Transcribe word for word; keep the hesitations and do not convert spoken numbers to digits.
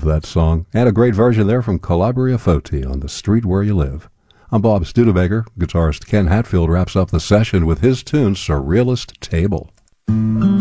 that song. And a great version there from Calabria Foti on The Street Where You Live. I'm Bob Studebaker. Guitarist Ken Hatfield wraps up the session with his tune Surrealist Table.